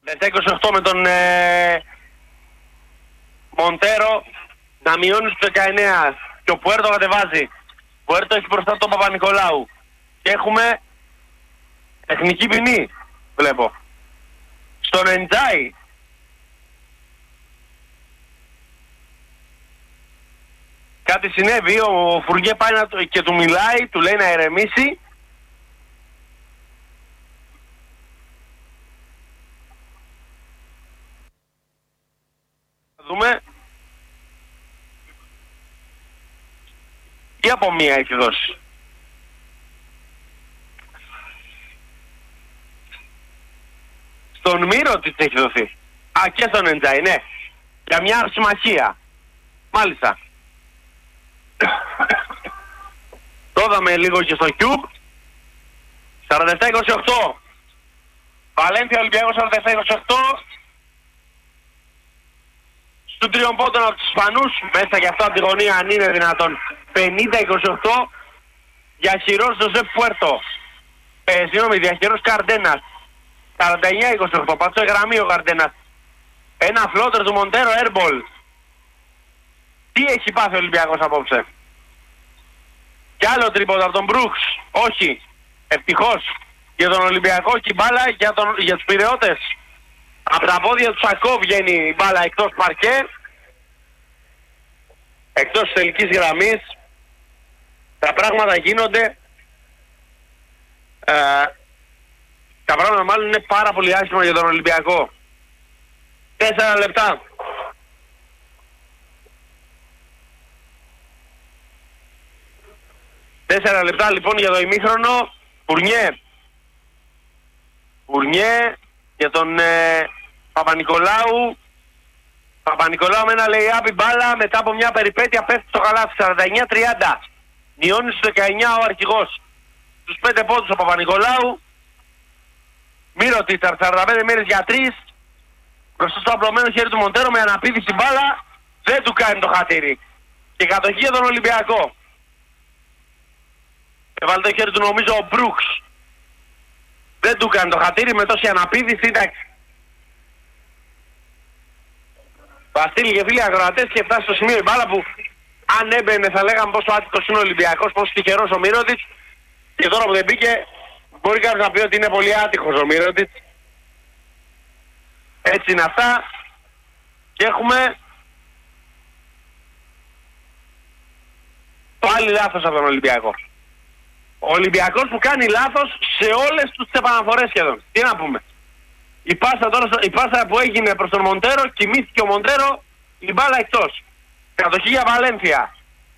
28 με τον Μοντέρο να μειώνει στους 19 και ο Πουέρτο κατεβάζει. Πουέρτο έχει μπροστά τον Παπα-Νικολάου και έχουμε τεχνική ποινή, βλέπω, στον Εντζάι. Κάτι συνέβη, ο Φουργέ πάει και του μιλάει, του λέει να ηρεμήσει. Θα δούμε. Τι από μία έχει δώσει. Στον Μύρο της έχει δοθεί. Α, και στον Εντζάι, ναι. Για μια συμμαχία. Μάλιστα. Το είδαμε λίγο και στο Cube. 47-28. Βαλένθια Ολυμπιακός 47-28. Στου τριών πόντων από τους Ισπανούς. Μέσα και αυτό από τη γωνία, αν είναι δυνατόν. 50-28. Διαχειρός Ζωζέ Πουέρτο. Συγγνώμη, διαχειρός Καρντένας. 49-28. Πατσό γραμμή ο Καρντένας. Ένα φλότερ του Μοντέρο airball. Τι έχει πάθει ο Ολυμπιακός απόψε. Κι άλλο τρίποντα από τον Μπρούξ. Όχι. Ευτυχώς. Για τον Ολυμπιακό και η μπάλα για τους Πειραιώτες. Από τα πόδια του Σακό βγαίνει η μπάλα εκτός παρκέ. Εκτός της τελικής γραμμής. Τα πράγματα γίνονται. Τα πράγματα μάλλον είναι πάρα πολύ άσχημα για τον Ολυμπιακό. 4 λεπτά. 4 λεπτά λοιπόν για το ημίχρονο. Φουρνιέ για τον Παπα-Νικολάου. Παπα-Νικολάου με ένα lay-up μπάλα μετά από μια περιπέτεια πέφτει στο καλάθι. 49-30. Μειώνει στους 19 ο αρχηγός. Στους 5 πόντους ο Παπα-Νικολάου. Μύρο Τίτσαρ 45 μέρες για 3. Μπροστά στο απλωμένο χέρι του Μοντέρο με αναπήδηση μπάλα. Δεν του κάνει το χατήρι. Και κατοχή για τον Ολυμπιακό. Έβαλε το χέρι του νομίζω ο Μπρούξ. Δεν του κάνει το χατήρι με τόση αναπήδηση. Εντάξει. Βασίλη και φίλοι ακροατές και φτάσει στο σημείο η μπάλα που αν έμπαινε θα λέγαμε πόσο άτυχος είναι ο Ολυμπιακός, πόσο τυχερός ο Μύρωτιτς. Και τώρα που δεν μπήκε μπορεί κάποιος να πει ότι είναι πολύ άτυχος ο Μύρωτιτς. Έτσι είναι αυτά. Και έχουμε πάλι λάθος από τον Ολυμπιακό. Ο Ολυμπιακός που κάνει λάθος σε όλες τις επαναφορές σχεδόν. Τι να πούμε. Η πάσα που έγινε προς τον Μοντέρο, κοιμήθηκε ο Μοντέρο, η μπάλα εκτός. Κατοχή για Βαλένθια.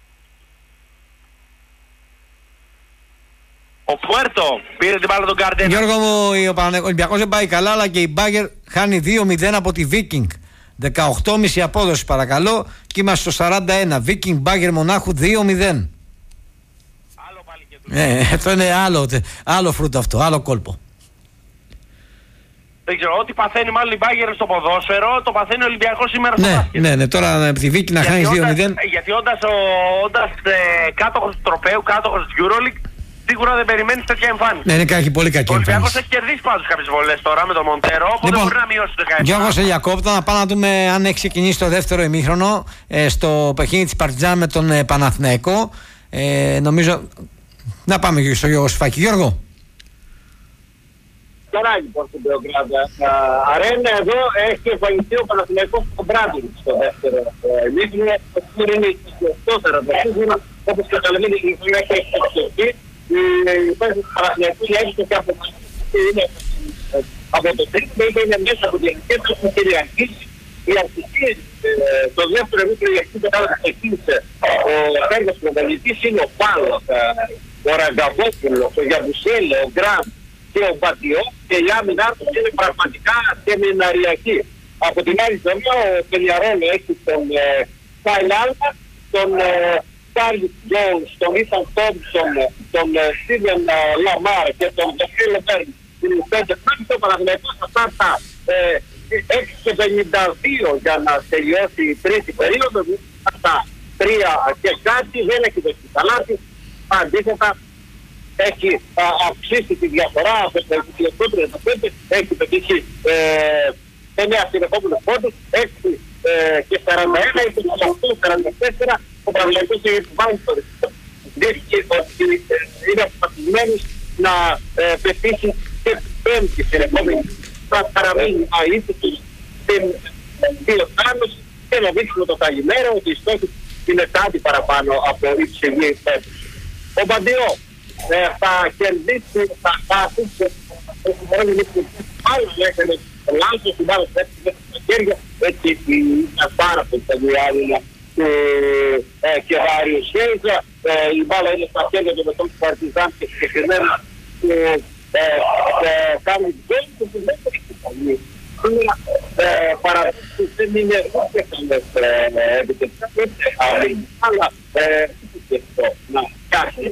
Ο Πουέρτο πήρε την μπάλα τον Καρντένα. Γιώργο μου, ο Ολυμπιακός δεν πάει καλά, αλλά και η Μπάγκερ χάνει 2-0 από τη Βίκινγκ. 18,5 απόδοση παρακαλώ και είμαστε στο 41. Βίκινγκ Μπάγκερ Μονάχου 2-0. Αυτό είναι άλλο φρούτο αυτό, άλλο κόλπο. Δεν ξέρω, ό,τι παθαίνει μάλλον η Μπάγκερ στο ποδόσφαιρο, το παθαίνει ο Ολυμπιακός σήμερα στο μπάσκετ. Ναι, τώρα από τη Βίκη να χάνει 2-0. Γιατί όντας κάτοχος του τροπαίου, κάτοχος της EuroLeague, σίγουρα δεν περιμένεις τέτοια εμφάνιση. Ναι, έχει πολύ κακή εμφάνιση. Ο Ολυμπιακός έχει κερδίσει πάντως κάποιες βολές τώρα με τον Μοντέρο, οπότε μπορεί να μειώσει το 17. Γιώργο, σε διακόπτω να πάμε να δούμε αν έχει ξεκινήσει το δεύτερο ημίχρονο στο παιχνίδι της Παρτιζάν με τον Παναθηναϊκό. Νομίζω. Να πάμε και στο Γιώργο Σφάκη. Γιώργο. Τώρα λοιπόν στην Πεογκράδα αρένα εδώ έχει εμφανιστεί ο Παναθηναϊκός στο Μπράντιν στο δεύτερο ημίχρονο. Το σύμβολο είναι 28-40. Όπως καταλαβαίνετε η χρονιά έχει εξελιχθεί. Η φάση του Παναθηναϊκού έρχεται και από το τρίτο είναι μέσα από την ελληνική του έχουν κυριαρχήσει. Η αρχική το δεύτερο ημίχρονο η αρχική κατάλαβα ξεκίνησε ο Φέργος Προπονητής είναι ο Πάλος, ο Ραγκαβόπουλος, ο Γιαμπουσέλε, ο Γκραμ και ο Μπατιό και η άμυνά τους είναι πραγματικά σεμιναριακή. Από την άλλη πλευρά ο Πελιαρόλο έχει τον Κάιλ Άλμα, τον Κάρλι Τζόουνς, τον Ίθαν Τόμψον, τον Στίβεν Λαμάρ και τον Δεφίλε Πέρν. Την 5 πρώτη το Παναθηναϊκός αυτά τα 6:52 για να τελειώσει η τρίτη περίοδο. Αυτά 3 και κάτι δεν έχει δεχτεί καλάθι. Αντίθετα έχει αυξήσει τη διαφορά από το 28-35, έχει πετύχει 9 συνεχόμενους πόντους, 6 και 41, 28-44, ο Παναθηναϊκός έχει βάλει το ρυθμό. Δείχνει ότι είναι αποφασισμένος να πετύχει και πέμπτη συνεχόμενη. Θα παραμείνει αίτητος στην δύο θάνους και να δείξουμε το καλημέρα ότι οι στόχοι είναι κάτι παραπάνω από υψηλή επίπεδη. Ο Μπαντιό θα κερδίσει, θα αφήσει άλλο έκανε λάθος, την μπάλα στα χέρια, έτσι είναι πάρα πολύ καλή του Κεβάριου Σέιζα. Η μπάλα είναι στα χέρια του μετών του Παρτιζάν και συγκεκριμένα κάνει γκολ που δεν έχει καλή. Παραδείξεις δεν είναι ούτε καλές επιτελικές, αλλά ούτε αυτό να φτιάξει.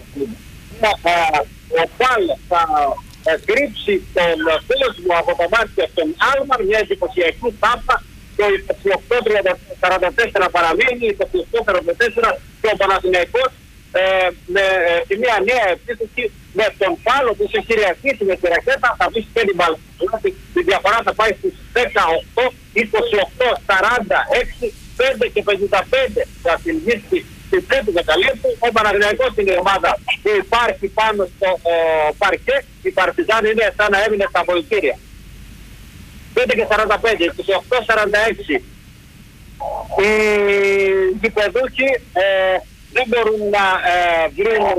Ο Πάλ θα κρύψει τον κόσμο από τα μάτια στον Άλμαρ, μια εντυπωσιακή τάπα. Το 28-44 παραμείνει, το 28-44 και ο Παναθηναϊκός με μια νέα επίθεση με τον Πάλο που σε κυριαρχήσει με τη ρακέτα θα βρει και την μπάλα. Η διαφορά θα πάει στους 18, 28, 46, 5 και 55 θα συνδύσει στην τρίτη καταλήψη. Ο Παναθηναϊκός είναι η ομάδα που υπάρχει πάνω στο παρκέ. Η Παρτιζάν είναι σαν να έμεινε στα απολυτήρια. 5 και 45, 28-46. Οι γηπεδούχοι δεν μπορούν να βρουν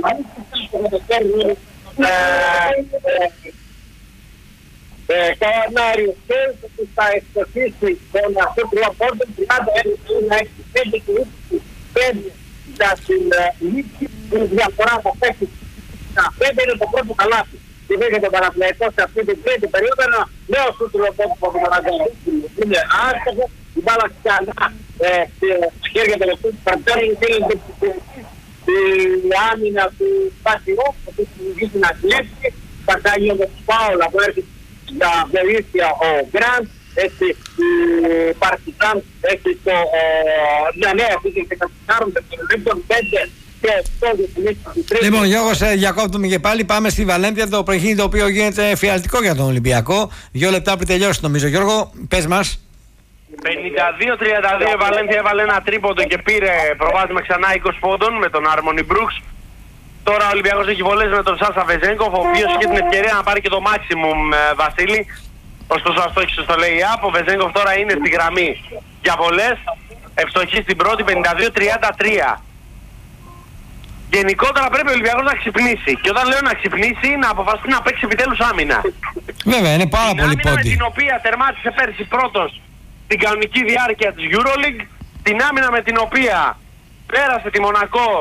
Κανάριο Σέλ που θα εξοφίσει τον αυτό πόρτο 31-5 και 5 για την λήξη. Η διαφορά θα πέσει στα 5 είναι το πρώτο καλάθι. Και δέχεται ο Παναθηναϊκός σε αυτή την τρίτη περίοδο ένα νέο σούτρο πόντο που είναι άστοχο. Η μπάλα ξανά στα χέρια των λεπτών του Παρτιζάν είναι η άμυνα του Πασιό που συνεχίζει να κλέψει. Θα κάνει όμως φάουλα που έρχεται για βοήθεια ο Γκραντ. Έτσι η Παρτιζάν έχει μια νέα φύση και καθιστάρουν των 5 και 8. Λοιπόν, Γιώργο, διακόπτουμε και πάλι. Πάμε στη Βαλένθια, το παιχνίδι το οποίο γίνεται εφιαλτικό για τον Ολυμπιακό. 2 λεπτά πριν τελειώσει, νομίζω. Γιώργο, πες μας. 52-32 η Βαλένθια έβαλε ένα τρίποντο και πήρε προβάδισμα ξανά 20 πόντων με τον Άρμονι Μπρούξ. Τώρα ο Ολυμπιακός έχει βολές με τον Σάσα Βεζένκοφ, ο οποίος είχε την ευκαιρία να πάρει και το maximum, Βασίλη. Ωστόσο αστόχησε στο lay-up. Ο Βεζένκοφ τώρα είναι στη γραμμή για βολές. Ευστοχή στην πρώτη 52-33. Γενικότερα πρέπει ο Ολυμπιακός να ξυπνήσει. Και όταν λέω να ξυπνήσει, να αποφασίσει να παίξει επιτέλους άμυνα. Βέβαια, είναι πάρα πολύ πόντι. Με την οποία τερμάτισε πέρσι πρώτος την κανονική διάρκεια της EuroLeague, την άμυνα με την οποία πέρασε τη Μονακό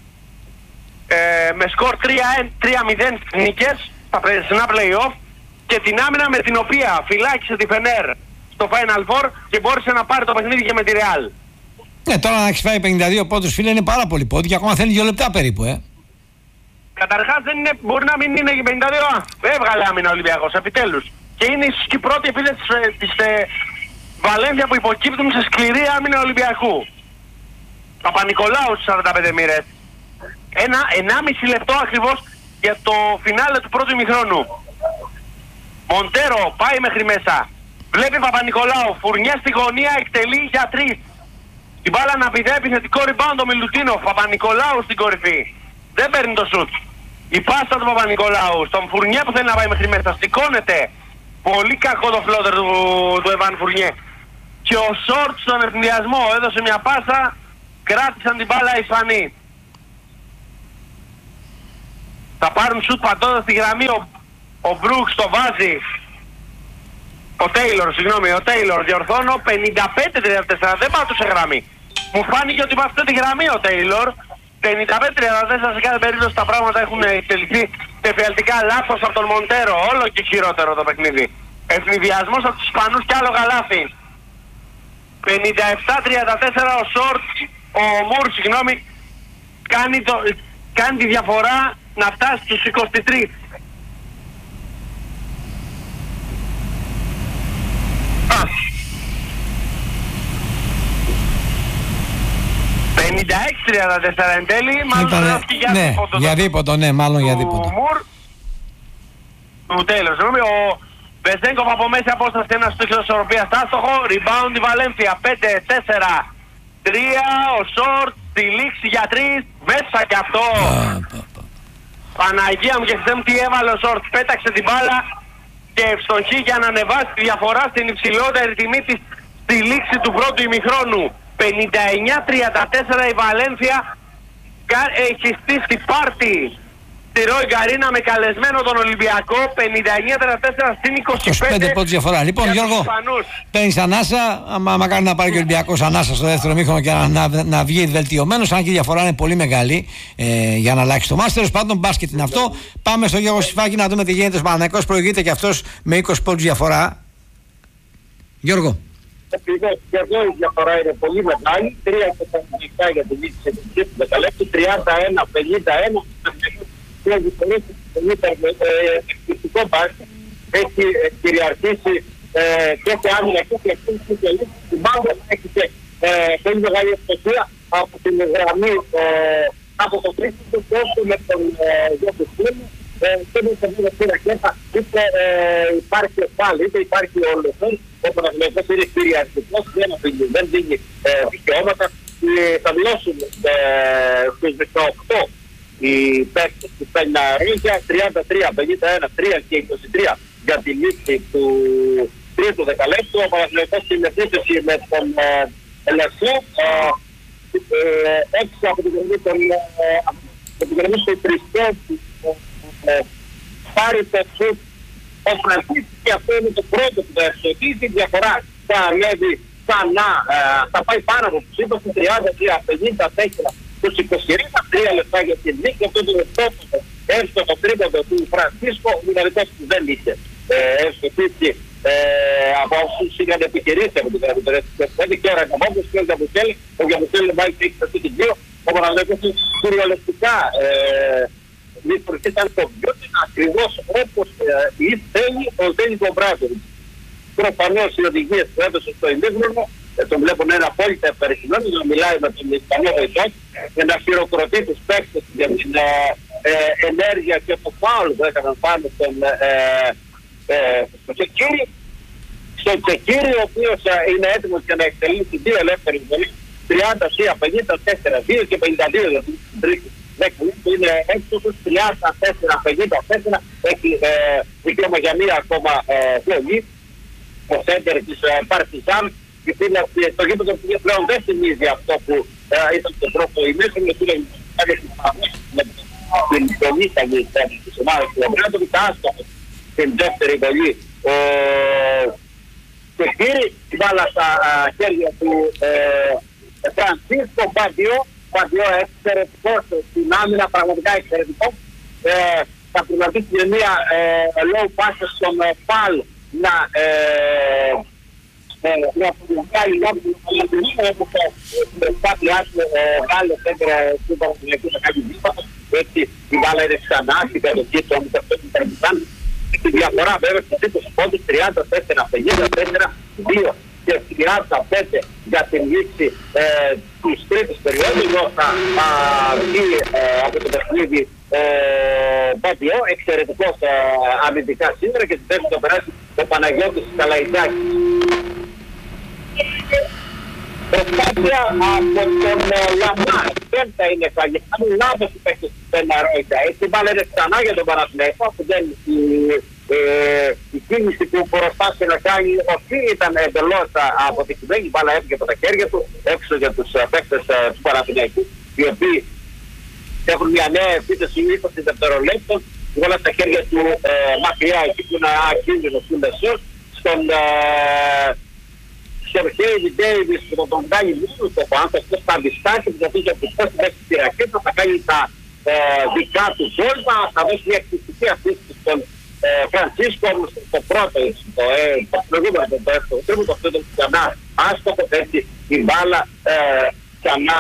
με σκορ 3-0 νίκες στα περσινά play-off και την άμυνα με την οποία φυλάκισε τη Φενέρ στο Final Four και μπόρεσε να πάρει το παιχνίδι και με τη Real. Ναι, τώρα να έχεις φάει 52 πόντους, φίλε, είναι πάρα πολύ πόντι και ακόμα θέλει 2 λεπτά περίπου, Καταρχάς δεν είναι, μπορεί να μην είναι και 52, έβγαλε άμυνα ο Ολυμπιακός, επιτέλους. Και είναι ίσως και η πρώτη επίθεση της Βαλένθια που υποκύπτουν σε σκληρή άμυνα Ολυμπιακού. Παπα-Νικολάου στις 45 μοίρες. 1,5 λεπτό ακριβώς για το φινάλε του πρώτου ημιχρόνου. Μοντέρο πάει μέχρι μέσα. Βλέπει Παπα-Νικολάου, Φουρνιά στη γωνία, εκτελεί για 3. Την μπάλα να πηδάει επιθετικό rebound ο Μιλουτίνοφ. Παπα-Νικολάου στην κορυφή. Δεν παίρνει το σουτ. Η πάσα του Παπα-Νικολάου στον Φουρνιέ που θέλει να πάει μέχρι μέσα. Σηκώνεται. Πολύ κακό το φλότερ του Εβάν Φουρνιέ. Και ο Σόρτ στον ευθυνδιασμό έδωσε μια πάσα. Κράτησαν την μπάλα οι Ισπανοί. Θα πάρουν σουτ πατώντας στη γραμμή. Ο Μπρούξ το βάζει. Ο Τέιλορ διορθώνω 55-34, δεν πάτωσε γραμμή. Μου φάνηκε ότι βάφτει τη γραμμή ο Τέιλορ. 55-34 σε κάθε περίπτωση τα πράγματα έχουν εκτεληθεί εφιαλτικά λάθος από τον Μοντέρο. Όλο και χειρότερο το παιχνίδι. Ευνηδιασμός από τους Ισπανούς και άλλο γαλάθι. 57-34 ο Σόρτ, ο Μουρ, κάνει τη διαφορά να φτάσει στους 23. 56-34 εν τέλει, μάλλον αυτή για δίποτο. Για δίποτο, ναι, μάλλον για δίποτο. Του Μουρ, του Τέιλορ, Βεζέγκοφ από μέση απόσταση, ένα στίχος ισορροπίας άστοχο. Rebound η Βαλένθια, 5-4-3, ο Σόρτ, τη λήξη για 3, μέσα κι αυτό. Παναγία μου και Χριστέ μου, τι έβαλε ο Σόρτ, πέταξε την μπάλα και ευστοχή για να ανεβάσει τη διαφορά στην υψηλότερη τιμή της στη λήξη του πρώτου ημιχρόνου. 59-34 η Βαλένθια έχει στήσει πάρτι στη Ρόι Γκαρίνα με καλεσμένο τον Ολυμπιακό. 59-34 στην 25 πόντους διαφορά. Λοιπόν, Γιώργο, παίρνεις ανάσα, μακάρι να πάρει και ο Ολυμπιακός ανάσα στο δεύτερο ημίχρονο και να βγει βελτιωμένος, αν και η διαφορά είναι πολύ μεγάλη για να αλλάξει το μάτς. Τέλος πάντων, μπάσκετ είναι αυτό. Πάμε στο Γιώργο Σιφάκη να δούμε τι γίνεται. Ο Παναθηναϊκός προηγείται και αυτός με 20 πόντους διαφορά. Γιώργο. Ακριβώς, και εδώ η διαφορά είναι πολύ μεγάλη. 3-4 για τη λήξη του δεκαλέπτου, 31-51. Μια διαφορά εκπληκτικό μπάσκετ. Έχει κυριαρχήσει και σε άμυνα και σε εκτίμηση και λήξη. Η μπάλα έχει και πολύ μεγάλη ευστοχία από την γραμμή από το τρίτο και όσο με τον Γιώργο Σιφάκη. Και με τον Γιώργο Ρακέτα είτε υπάρχει πάλι, είτε υπάρχει ο Λεφέρ. Ο Παναθηναϊκός είναι κυριαρχικός, δεν δίνει δικαιώματα. Θα μειώσουν στους 18 οι παίκτες που παίρνουν αρρύγια, 33, 51, 3 και 23 για τη λήξη του τρίτου δεκαλέπτου. Ο Παναθηναϊκός στην επίθεση με τον Ελευθερό, έξω από την γραμμή του Τριστέτη, πάρει το σουτ ο Φρανσίς, και αυτό είναι το πρώτο που θα εξωτήσει. Η διαφορά θα ανέβει ξανά, θα πάει πάνω από τους 20, 33, 54, τους 23, 3 λεπτά για την νίκη. Αυτό είναι το πρώτο εύστοχο τρίποντο του Φρανσίσκο, ο Μιναρικός που δεν είχε ευστοχήσει από όσους είχαν επιχειρήσει από την γραμμή. Και ο Ρακαμόπουλος και ο Γιαβουκέλη, ο Γιαβουκέλη πάει και έχει αυτή την δύο. Ο Παναθηναϊκός είναι κυριολεκτικά ήταν το βιώτη ακριβώς όπως θέλει ο Ντένι Κομπράτορης. Προφανώς οι οδηγίες που έδωσε στο ημίχρονο τον βλέπουν ένα απόλυτα υπερχειλμένο, να μιλάει με τον Ισπανό βοηθό για να χειροκροτεί τους παίκτες για την ενέργεια και το φάουλ που έκαναν πάνω στο Τσεκίρι. Στο Τσεκίρι, ο οποίος είναι έτοιμος για να εκτελήσει δύο ελεύθερες βολές, 30, 54, 2 και 52 για την τρίτη. Είναι έξω 34-54, έχει δικαίωμα για μία ακόμα βολή. Ο σέντερ της Παρτιζάν, το γήπεδο που πλέον δεν θυμίζει αυτό που ήταν το πρώτο ημίχρονο, που είναι την βολή της ομάδας του Αμπράτοβιτ, άστοχο την δεύτερη βολή. Και πήρε την μπάλα στα χέρια του Φρανσίσκο Μπαντιό. Παντιό εξαιρετικός στην άμυνα, πραγματικά εξαιρετικός. Θα προγραμματίσει με μια low pass στον Παλ να βγάλει όπως κάτι άσχο Γάλλος έντρα του Παναθηναϊκού να κάνει δίπλα. Έτσι η μπάλα είναι ξανά στην κατοχή του Αμυνταφέτου. Τη διαφορά βέβαια στους 20 πόντους, 34, 54, 2 και 35 για την λήξη της τρίτης περίοδου. Θα βγει από το παιχνίδι Μπαντιό, εξαιρετικός αμυντικά σήμερα, και στη θέση θα περάσει ο Παναγιώτης Καλαϊτζάκης. Προσπάθεια από τον Λαμάρ, δεν θα είναι φαγή. Αν λάβω του παίκτες του Πεναρόικα, έτσι μπάλα είναι ξανά για τον Παναθηναϊκό, που δεν η κίνηση που προσπάθησε να κάνει όχι ήταν εντελώς αποτυχημένη. Η μπάλα έφυγε από τα χέρια του έξω για τους παίκτες του Παναθηναϊκού, οι οποίοι έχουν μια νέα επίθεση 20 δευτερολέπτων, όλα στα χέρια του μακριά, εκεί που είναι ακίνδυνος του Μεσός, στον Χέιβι Ντέιβις που θα τον κάνει μόνο το πάνω, αυτός θα αντιστάσει, που θα πει από τους πόσεις μέσα στη ρακέτα, θα κάνει τα δικά του βόλτα, θα δώσει μια εκπληκτική αφήση στον Φρανσίσκο, όμως το πρώτο, το προηγούμενο, το δεύτερο, τρίτο, αυτό ήταν ξανά άστοχο, έτσι η μπάλα ξανά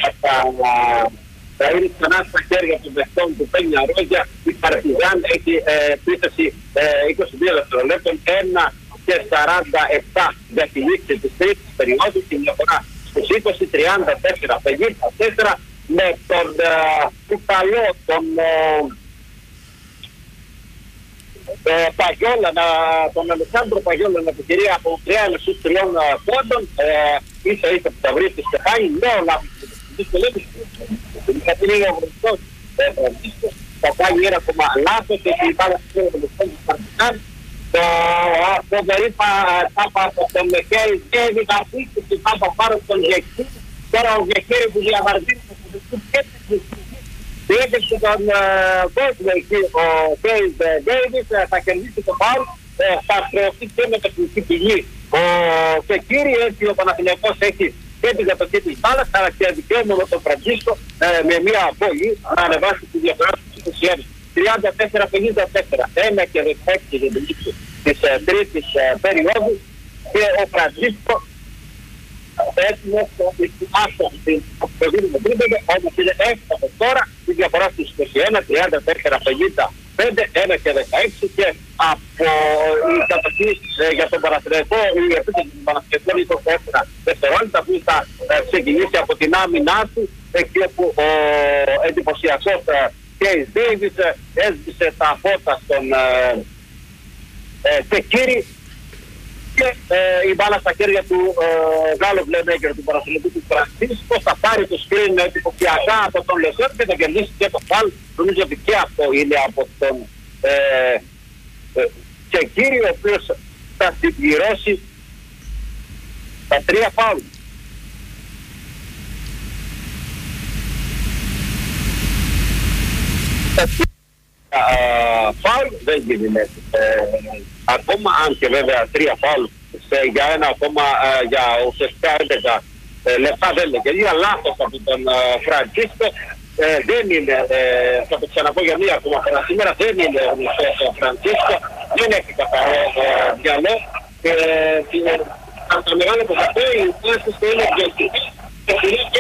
θα είναι ξανά στα χέρια των παιχτών του Πένια Ρόγια. Η Παρτιζάν έχει επίθεση 22 δευτερολέπτων, 1 και 47 για τη λήξη της τρίτης περίοδου, την διαφορά στους 20, 34, 54 με τον Ιταλό, τον Παγιόλα, τον Αλεξάνδρο Παγιόλα να επιχειρεί από 3 στους 3 πόντων, ίσα που τα βρίσκει στο Στεφάνι, νέο λάθος δυσκολεύει. Είναι ο γνωστός θα κάνει ένα ακόμα λάθος και η μπάλα στο τελευταίο του Παρτιζάν. Το περίπα τάπα από τον Μεχέρι και η Γαφίκη και τάπα πάρω τον Γεκύρη. Τώρα ο Γεκύρη που διαβαρδίνει το πολιτικό και έπαιξε τον κόσμο εκεί, ο Ντέιβ Ντέιβις, θα κερδίσει το φάουλ, θα χρεωθεί και με τεχνική πηγή. Ο Γεκύρη, έτσι ο Παναθηναϊκός έχει και την κατοχή της μπάλας, αλλά και δικαίωμα με τον Φραντζίσκο με μια απόλυτη να ανεβάσει τη διαφορά του 21. 34-54, 1 και 16 για την λήξη της τρίτης περίοδου και ο Φραντζίσκο έτοιμος το άστο στην αποδίδη με τρίπεγε, όμως είναι έφτατο τώρα η διαφορά στους 21, 34-55, 1 και 16 και από η κατοχή για τον Παναθηναϊκό, η επίθεση του Παναθηναϊκού είναι 24 δευτερόλεπτα που θα ξεκινήσει από την άμυνά του, εκεί όπου ο εντυπωσιακός Κέις Ντέιβις έσβησε τα φώτα στον Τσεκίρι και η μπάλα στα χέρια του Γάλλου Βλέμεκερ του Παναθηναϊκού του Φραντζίσκο θα πάρει το σκριν εντυπωσιακά από τον Λεσόρ και θα κερδίσει και το φάουλ. Νομίζω ότι και αυτό είναι από τον Τσεκίρι, ο οποίος θα συμπληρώσει τα 3 φάουλ. Φάουλ δεν γίνεται ακόμα, αν και βέβαια 3 φάουλ για ένα ακόμα για ουσιαστικά 11 λεπτά δεν είναι και λίγα λάθος από τον Φραντζίσκο. Δεν είναι, θα το ξαναπώ για μία ακόμα φορά σήμερα, δεν είναι ο Φραντζίσκο, δεν έχει καθαρό μυαλό και το μεγάλο ποσοστό η θέση του είναι διοικητική. Και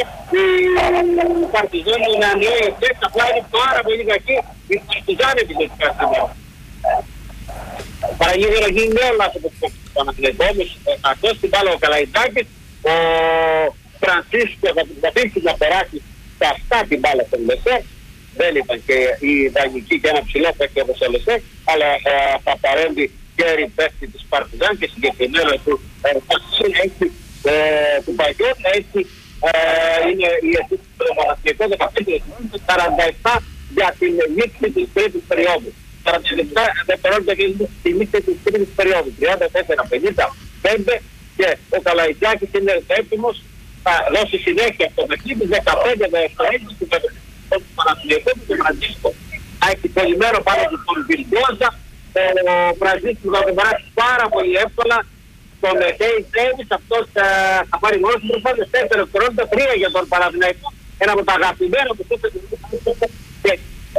η Παρτιζάν είναι ανέει εφές, απλά είναι πάρα πολύ κακή η Παρτιζάν επιθετικά σήμερα. Παραγγείλει να γίνει νέο λάθος από το Παναθηναϊκό, όμως αυτός την μπάλα ο Καλαϊτάκης, ο Φραντζίσκο θα προσπαθήσει να περάσει στα αυτά την μπάλα στον Λεσέ. Δεν ήταν και η δανεική και ένα ψηλό παίκτη όπως ο Λεσέ, αλλά θα παρέμβει και η παίκτη της Παρτιζάν και συγκεκριμένα του Παρτιζάν έχει του Παγιώτα, έχει είναι η αιτήση του Παναθηναϊκού 15-47 για την λήξη της τρίτης περίοδου. 47 δευτερόλεπτα και τη λήξη της τρίτης περίοδου. 34-55 και ο Καλαϊτζάκης είναι έτοιμος, θα δώσει συνέχεια στο παιχνίδι 15 δευτερόλεπτα του Παναθηναϊκού και του Φραντζίσκο. Θα έχει κολλημένο πάνω του τον Βιλντόζα, ο Φραντζίσκο θα τον περάσει πάρα πολύ εύκολα. Τον Κέις Ντέιβις, αυτός θα πάρει μόνος του προσπάθειες 4 δευτερόλεπτα, 3 για τον Παναθηναϊκό, ένα από τα αγαπημένα που τότε και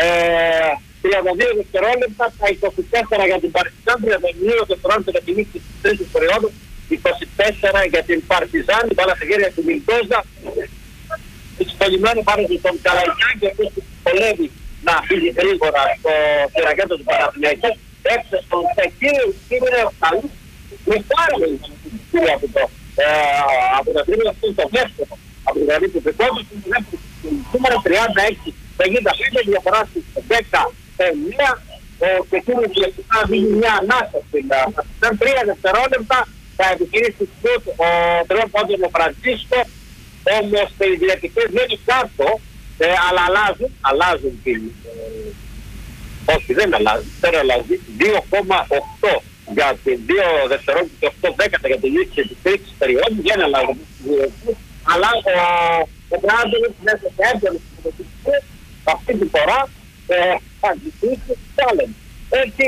32 δευτερόλεπτα, τα 24 για την Παρτιζάν, 32 δευτερόλεπτα για την νίκη της τρίτης περίοδου, 24 για την Παρτιζάν, η μπάλα στα χέρια του Μιλτόζα, εξυπολυμένο πάνω στον Καλαϊτζάκη, ο οποίος πολεύει να φύγει γρήγορα στο τερακέτο του Παναθηναϊκού, έξω στον Τσεκίρι, είναι ο καλούς. Με πάρα πολύ από τα τρίμηνα αυτό το δεύτερο, από την γραμμή του δεκόμου, σήμερα 36-55 διαφορά στις 10-9, ο Κεκούρης διαστικά δίνει μια ανάσα στην Παρτιζάν, 3 δευτερόλεπτα, θα επιχειρήσει σουτ ο τριών πόντων ο Φραντζίσκο, όμως οι διαιτητές δεν είναι κάτω, αλλά αλλάζουν την... Όχι, δεν αλλάζει, 2,8 για την 2 δευτερόλεπτα και 8 δέκατα για τη λήξη της τρίτης περίοδου, δεν αλλάζει. Αλλά ο Μπράντοβιτς μέσα σε έντονη συμμετοχή αυτή τη φορά θα ζητήσει challenge. Έτσι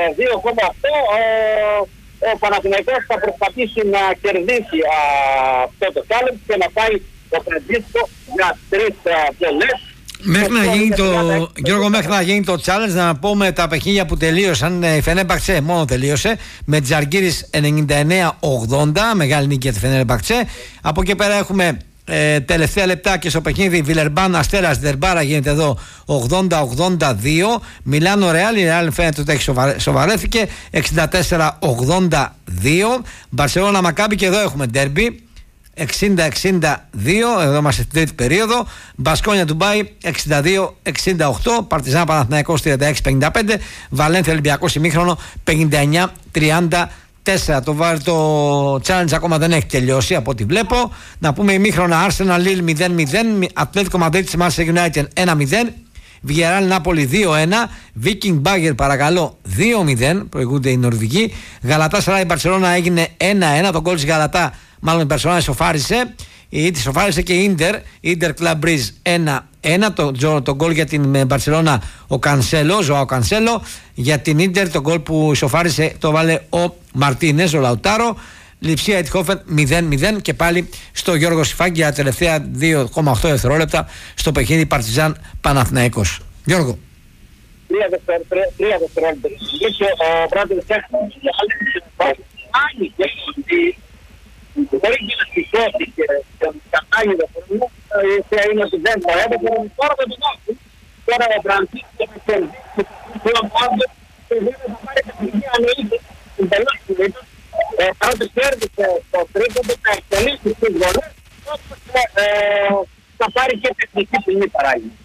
2,8 ο Παναθηναϊκός θα προσπαθήσει να κερδίσει αυτό το challenge και να πάει το Φραντζίσκο για 3 βολές. Μέχρι να γίνει το, Γιώργο, μέχρι να γίνει το challenge, να πούμε τα παιχνίδια που τελείωσαν. Η Φενέρμπαχτσε μόνο τελείωσε με Τζαργκύρης 99-80, μεγάλη νίκη για τη Φενέρμπαχτσε. Από εκεί πέρα έχουμε τελευταία λεπτά και στο παιχνίδι Βιλερμπάν Αστέρας Δερμπάρα γίνεται εδώ 80-82. Μιλάνο Ρεάλ, η Ρεάλ φαίνεται ότι έχει σοβαρέθηκε 64-82. Μπαρσελόνα Μακάμπι και εδώ έχουμε ντέρμπι. 60-62, εδώ είμαστε στην τρίτη περίοδο. Μπασκόνια Ντουμπάι 62-68, Παρτιζάν Παναθηναϊκός 36-55, Βαλένθια Ολυμπιακός ημίχρονο 59-34. Το challenge ακόμα δεν έχει τελειώσει από ό,τι βλέπω. Να πούμε ημίχρονα Arsenal Lille 0-0, Ατλέτικο Μαδρίτης Manchester United 1-0, Villarreal Νάπολη 2-1, Viking Bagger παρακαλώ 2-0, προηγούνται οι Νορβηγοί. Γαλατά Σαράι Μπαρσελόνα έγινε 1-1, τον γκολ της Γαλατά, μάλλον η Μπαρσελόνα ισοφάρισε. Η Ίντερ ισοφάρισε και η Ίντερ Club Breeze 1-1. Το γκολ για την Μπαρσελόνα ο Κανσέλο, Ζωάο Κανσέλο. Για την Ίντερ το γκολ που ισοφάρισε το βάλε ο Μαρτίνες, ο Λαουτάρο. Λειψία Αιτχόφεν 0-0 και πάλι στο Γιώργο Σιφάκη για τα τελευταία 2,8 δευτερόλεπτα στο παιχνίδι Παρτιζάν Παναθηναϊκός. Γιώργο. 3 δευτερόλεπτα. Ο Μπράντον Τέχνος άλλη και μπορεί και να σηκώσει και κατάγει το χρόνο και είναι ότι δεν το έπαιξε, τώρα δεν το δώσει. Τώρα ο Μπραντής και με κερδίσει και ο Μπράντον και δεν θα πάρει τα στιγμή αν είχε την πελάτη του. Παρότι κέρδισε το τρίτο θα εκτελήσει τις βολές, όπως θα πάρει και τεχνική ποινή παράγει.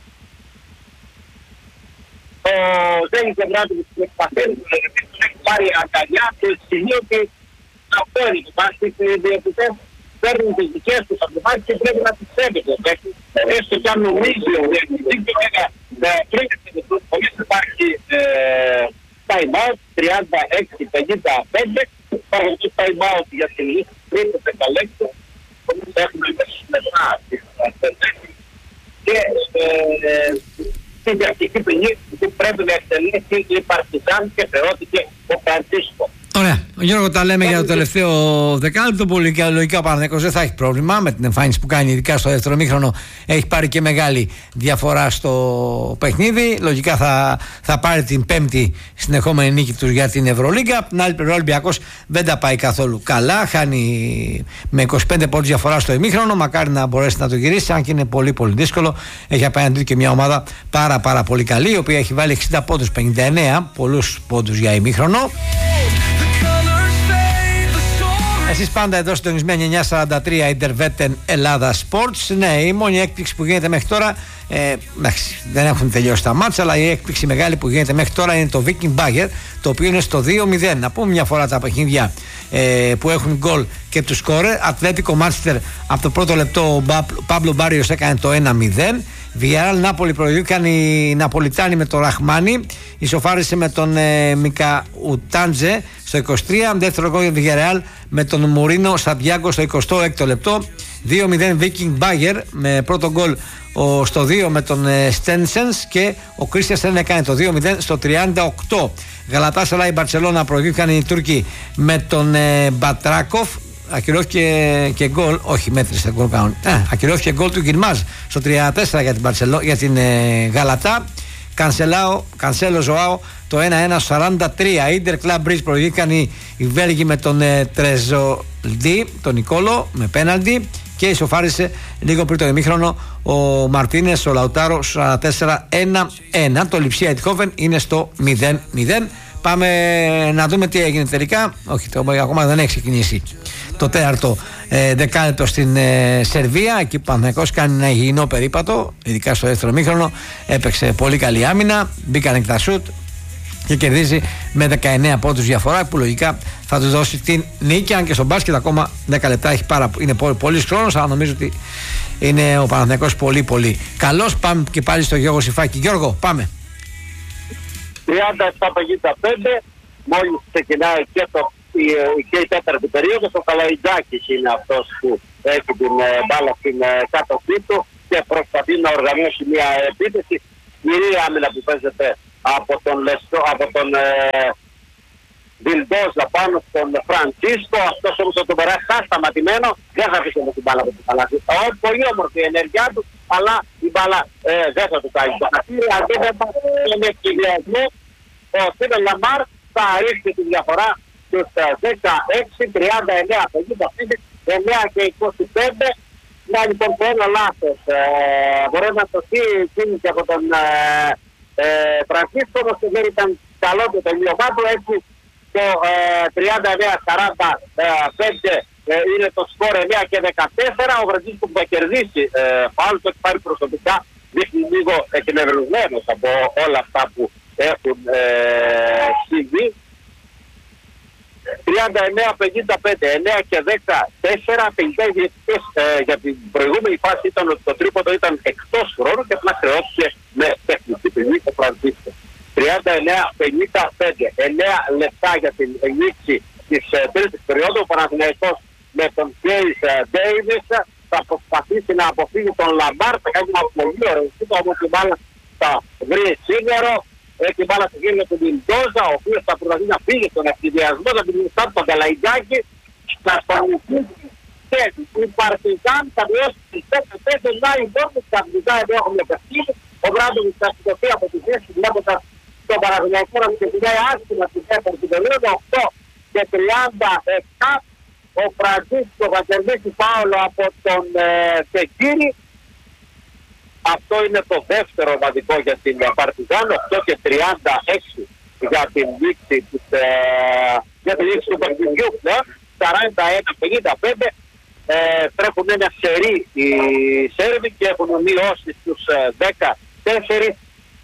Ο Ζένης Ευράτης του εκπαθέρου του έχει πάρει αγκαλιά και σημείο ότι αυτό είναι το μπάσκετ, οι διαιτητές παίρνουν τις δικές τους αποφάσεις και πρέπει να τις σέβεται. Έστω κι αν νομίζει ο διαιτητής και βέβαια πριν εξαιρετικούς πολίτες υπάρχει time out 36-55, υπάρχουν και time out για την λύση πριν το πενταλέκτο, όπως έχουμε μέσα μετά και στην διαρκική ποινή που πρέπει να εκτελέσει η Παρτιζάν και θεώθηκε ο Φρανσίσκο. Ωραία. Γιώργο, τα λέμε για το τελευταίο δεκάλεπτο. Πολύ λογικά ο Παναθηναϊκός δεν θα έχει πρόβλημα με την εμφάνιση που κάνει, ειδικά στο δεύτερο ημίχρονο. Έχει πάρει και μεγάλη διαφορά στο παιχνίδι. Λογικά θα πάρει την πέμπτη συνεχόμενη νίκη του για την Ευρωλίγκα. Από την άλλη πλευρά, ο Ολυμπιακός δεν τα πάει καθόλου καλά. Χάνει με 25 πόντους διαφορά στο ημίχρονο. Μακάρι να μπορέσει να το γυρίσει, αν και είναι πολύ πολύ δύσκολο. Έχει απέναντι και μια ομάδα πάρα πολύ καλή, η οποία έχει βάλει 60 πόντους, 59, πολλούς πόντους για ημίχρονο. Εσείς πάντα εδώ συντονισμένοι 943 Ιντερβέτεν Ελλάδα Sports. Ναι, η μόνη έκπληξη που γίνεται μέχρι τώρα, δεν έχουν τελειώσει τα μάτσα, αλλά η έκπληξη μεγάλη που γίνεται μέχρι τώρα είναι το Viking Bagger, το οποίο είναι στο 2-0. Να πούμε μια φορά τα παιχνίδια που έχουν γκολ και του σκόρερ. Ατλέτικο Μάντσεστερ από το πρώτο λεπτό ο Παύλο Μπάριος έκανε το 1-0. Villarreal Νάπολη προηγήθηκαν οι Ναπολιτάνοι με τον Ραχμάνι. Ισοφάρισε με τον Μικαουτάντζε στο 23. Δεύτερο γκολ για Villarreal με τον Μουρίνο Σαντιάγκο στο 26ο λεπτό. 2-0 Viking Bagger με πρώτο γκολ στο 2 με τον Στένσενς και ο Κρίστιανσεν έκανε το 2-0 στο 38. Γαλατά Σαράι Μπαρσελόνα προηγήθηκαν οι Τούρκοι με τον Μπατράκοφ. Ακυρώθηκε και γκολ, όχι μέτρησε γκολ κανόν. Ακυρώθηκε γκολ του Γκυρμάζ στο 34 για την Γαλατά. Κανσέλο Ζωάο το 1-1 στο 43. Ίντερ Club Breeze προηγήθηκαν οι Βέλγοι με τον Τρεζολντί, τον Νικόλο με πέναλτι και ισοφάρισε λίγο πριν το ημίχρονο ο Μαρτίνες, ο Λαουτάρο στο 44-1-1. Το Λειψία Αιτχόφεν είναι στο 0-0. Πάμε να δούμε τι έγινε τελικά. Όχι, ακόμα δεν έχει ξεκινήσει το τέταρτο δεκάλεπτο στην Σερβία. Εκεί που ο Παναθηναϊκός κάνει ένα υγιεινό περίπατο, ειδικά στο δεύτερο μήχρονο. Έπαιξε πολύ καλή άμυνα, μπήκαν εκ τα σουτ και κερδίζει με 19 πόντους διαφορά, που λογικά θα του δώσει την νίκη. Αν και στο μπάσκετ ακόμα 10 λεπτά είναι πολύ χρόνος, αλλά νομίζω ότι είναι ο Παναθηναϊκός πολύ καλός. Πάμε και πάλι στο Γιώργο Σιφάκη. Γιώργο, πάμε. 37-55, μόλις ξεκινάει και η τέταρτη περίοδος. Ο Καλαϊντζάκης είναι αυτός που έχει την μπάλα στην κάτοχή του και προσπαθεί να οργανώσει μια επίθεση. Κυρία άμυνα που παίζεται από τον Βιλντόζα πάνω στον Φρανσίσκο. Αυτός όμως θα τον περάσει σταματημένο, δεν θα αφήσει με την μπάλα από την παλάτι. Πολύ όμορφη η ενέργειά του, αλλά η μπάλα δεν θα του κάνει το χαρτί. Αντίθετα, τον ευκαιριασμό ο Στίβεν Λαμπάρ θα ρίξει τη διαφορά στους 16-39-55, 9 και 25. Να λοιπόν το ένα λάθος. Μπορεί να σωθεί κίνηση από τον Φρανσίσκο, όμως δεν ήταν καλό το τελείωμά του. Έτσι το 39-45 είναι το σκορ 9 και 14. Ο Φραντζίσκο που θα κερδίσει φάουλ, το έχει πάρει προσωπικά, δείχνει λίγο εκνευρισμένος από όλα αυτά που έχουν συμβεί. 39-55, 9 και 14, 50 διαιτητές για την προηγούμενη φάση ήταν ότι το τρίποντο ήταν εκτός χρόνου και απλά χρεώθηκε με τεχνική ποινή ο Φραντζίσκο. 39-55, 9 λεπτά για την λήξη της τρίτης περίοδου. Ο Παναθηναϊκός με τον Κέις Ντέιβις θα προσπαθήσει να αποφύγει τον Λαμπάρ, θα κάνει ένα πολύ ωραίο σύντο, όμως η μπάλα θα βρει σίγουρο. Έχει μπάλα στη γύρω του Μιντόζα, ο οποίος θα προσπαθεί να φύγει στον ευθυδιασμό, θα την μισά του Παγκαλαϊντζάκη, θα σταματήσει και η Παρτιζάν θα βιώσει τις 4-5 Νάι Μπόρνους, θα βγει εδώ έχουμε παιχνίδι. Ο Βράντοβιτς θα σηκωθεί από τη θέση βλέποντας τον Παναθηναϊκό να ξεκινάει άσχημα στη δεύτερη περίοδο, 8 και 37. Ο Φραντζίσκο θα κερδίσει φάουλο από τον Τεκίρη. Αυτό είναι το δεύτερο ομαδικό για την Παρτιζάν, 8 και 36 για την λήξη του παιχνιδιού πλέον, 41-55. Τρέχουν ένα σερί οι Σέρβοι και έχουν μειώσει στους 14.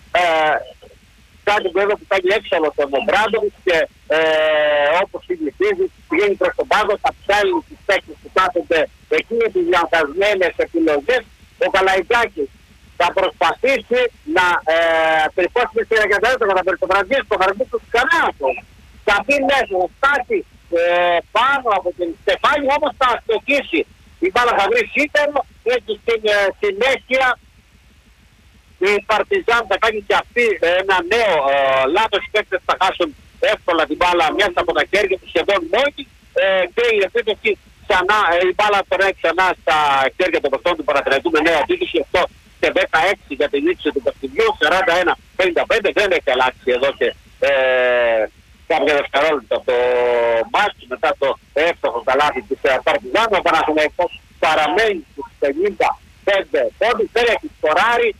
Κάτι βέβαια που κάνει έξαλλο τον Ομπράντοβιτς και όπως συνηθίζει πηγαίνει προς τον πάγκο, θα ψάλει τις παίκτες που κάθονται εκεί με τις λανθασμένες επιλογές. Ο Καλαϊτζάκης θα προσπαθήσει να τρυπώσει με σειρά για τα έτομα, θα περί το Φραντζίσκο, το Φραντζίσκο του κανένα αυτό. Θα πει μέσα, θα φτάσει πάνω από την στεφάνη, όμως θα αστοκίσει. Η μπάλα θα βρει σίτερο, έτσι στην συνέχεια η Παρτιζάν θα κάνει και αυτή ένα νέο λάθος. Οι παίκτες θα χάσουν εύκολα την μπάλα μέσα από τα χέρια του σχεδόν μόνοι και η επίθεση ξανά, η μπάλα περνάει ξανά στα χέρια των παιχτών του Παναθηναϊκού με νέα επίθεση, 8 και 16 για την λήξη του παιχνιδιού, 41-55. Δεν έχει αλλάξει εδώ και κάποια δευτερόλεπτα το μάτι μετά το εύστοχο καλάθι της Παρτιζάν. Ο Παναθηναϊκός παραμένει στους 55 πόντους, δεν έχει σκοράρει.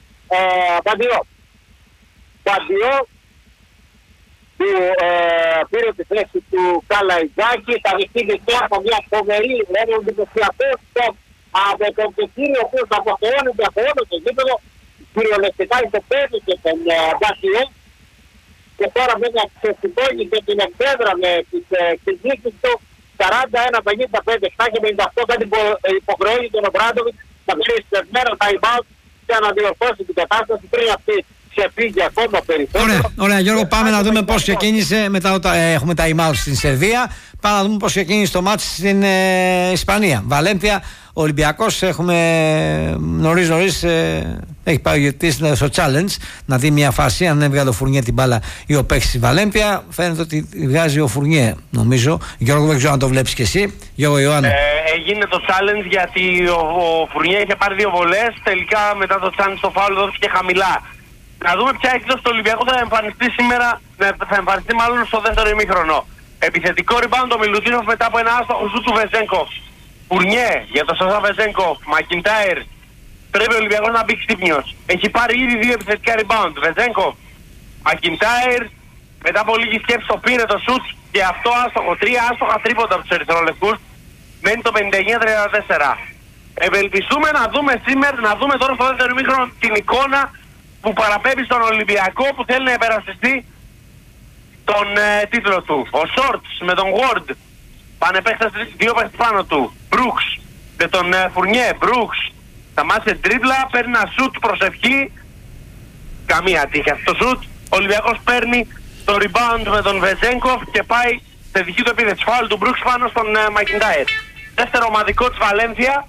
Παντιό που πήρε τη θέση του Καλαϊτζάκη, θα δεχτεί τώρα από μια φοβερή εντυπωσιακό στόχ από τον Τεκίριο, ο οποίος αποθεώνεται από όλο το γήπεδο, κυριολεκτικά υποπέδωσε τον Παντιό και τώρα βέβαια ξεσηκώνει και την εκπέδρα με τις κριτήσεις του. 41-55, 7 και 58, κάτι υποχρεώνει τον Ομπράντοβιτς να πήρε στεσμένο time-out και να διορθώσει την κατάσταση πριν αυτή ξεφύγει ακόμα περισσότερο. Ωραία, Γιώργο, πάμε να δούμε πώς ξεκίνησε. Μετά έχουμε time-out στην Σερβία. Πάμε να δούμε πώς ξεκίνησε το μάτς στην Ισπανία. Βαλένθια, Ολυμπιακός. Έχουμε νωρίς έχει πάει ο γετής στο challenge να δει μια φάση. Αν έβγαλε ο Φουρνιέ την μπάλα ή ο παίκτης στη Βαλένθια, φαίνεται ότι βγάζει ο Φουρνιέ, νομίζω. Γιώργο, δεν ξέρω αν το βλέπεις και εσύ. Γιώργο Ιωάννου. Έγινε το challenge γιατί ο Φουρνιέ είχε πάρει 2 βολές. Τελικά μετά το challenge το φάουλ δόθηκε χαμηλά. Να δούμε ποια έκδοση του Ολυμπιακού θα εμφανιστεί σήμερα. Θα εμφανιστεί μάλλον στο δεύτερο ημίχρονο. Επιθετικό rebound ο Μιλουτίνοφ μετά από ένα άστοχο σου του Βεζένκοφ. Φουρνιέ για το Σάσα Βεζένκοφ. Μακιντάιρ. Πρέπει ο Ολυμπιακός να μπει ξύπνιος. Έχει πάρει ήδη 2 επιθετικά rebound. Βεζένκοφ. Μακιντάιρ. Μετά από λίγη σκέψη το πήρε το σουτ και αυτό άστοχο. 3 άστοχα τρίποντα από τους ερυθρολευκούς. Μένει το 59-34. Ευελπιστούμε να δούμε σήμερα, να δούμε τώρα στο δεύτερο ημίχρονο την εικόνα που παραπέμπει στον Ολυμπιακό που θέλει να υπερασπιστεί τον τίτλο του. Ο Σόρτς με τον Ward πάνε παίχτες 2 παίχτες πάνω του. Μπρούξ με τον Φουρνιέ. Μπρούξ σταμάτησε τρίπλα, παίρνει ένα σουτ προσευχή. Καμία τύχη αυτό το σουτ. Ο Ολυμπιακός παίρνει το rebound με τον Βεζένκοφ και πάει σε δική του επίθεση. Φάουλ του Μπρούξ πάνω στον Μακιντάιρ. Δεύτερο ομαδικό της Βαλένθια.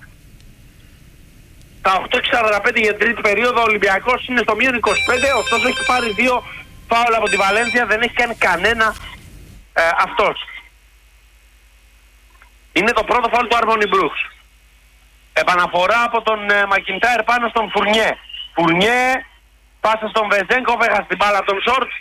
Τα 8:45 για τρίτη περίοδο. Ο Ολυμπιακός είναι στο μείον 25, ωστόσο έχει πάρει 2 φάουλ από τη Βαλένθια, δεν έχει κάνει κανένα αυτός. Είναι το πρώτο φάουλ του Άρμονι Μπρούξ. Επαναφορά από τον Μακιντάιρ πάνω στον Φουρνιέ. Φουρνιέ, πάσα στον Βεζένκοφ, έχασε την μπάλα από τον Σόρτς.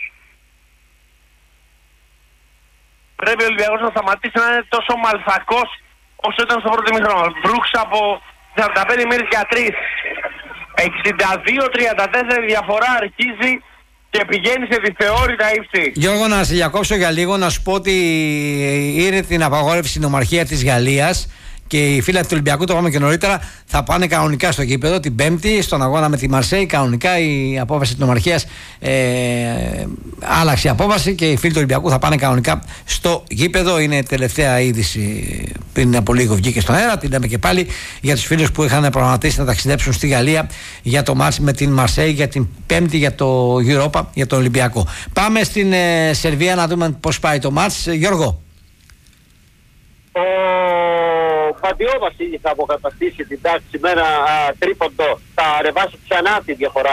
Πρέπει ο Ολυμπιακός να σταματήσει να είναι τόσο μαλθακός όσο ήταν στο πρώτο ημίχρονο. Μπρούξ από 45 μοίρες για 3. 62-34 η διαφορά αρχίζει και πηγαίνει σε δυσθεώρητα ύψη. Γιώργο, να σε διακόψω για λίγο, να σου πω ότι ήρθε την απαγόρευση στην Ομαρχία της Γαλλίας και οι φίλοι του Ολυμπιακού, το είπαμε και νωρίτερα, θα πάνε κανονικά στο γήπεδο την Πέμπτη στον αγώνα με τη Μαρσέη. Κανονικά η απόφαση της Ομαρχίας άλλαξε η απόφαση και οι φίλοι του Ολυμπιακού θα πάνε κανονικά στο γήπεδο. Είναι τελευταία είδηση, πριν από λίγο βγήκε στον αέρα. Την λέμε και πάλι για τους φίλους που είχαν προγραμματίσει να ταξιδέψουν στη Γαλλία για το μάτς με την Μαρσέη για την Πέμπτη για το Europa, για το Ολυμπιακό. Πάμε στην Σερβία να δούμε πώς πάει το μάτς. Γιώργο. Ο Παντιόβασιλης θα αποκαταστήσει την τάξη με ένα τρίποντο, θα ανεβάσει ξανά τη διαφορά